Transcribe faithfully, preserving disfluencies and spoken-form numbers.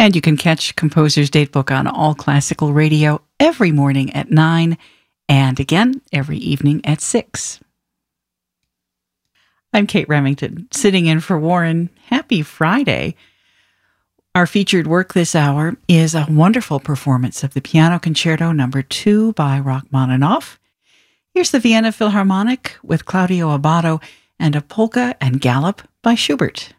And you can catch Composer's Datebook on All Classical Radio every morning at nine and again every evening at six. I'm Kate Remington, sitting in for Warren. Happy Friday. Our featured work this hour is a wonderful performance of the Piano Concerto Number two by Rachmaninoff. Here's the Vienna Philharmonic with Claudio Abbado and a polka and gallop by Schubert.